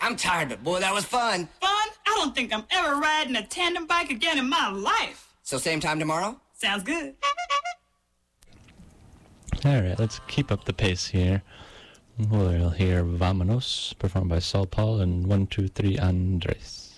I'm tired, but boy, that was fun. Fun? I don't think I'm ever riding a tandem bike again in my life. So same time tomorrow? Sounds good. All right, let's keep up the pace here. We'll hear Vámonos, performed by Saul Paul and 1, 2, 3 Andres.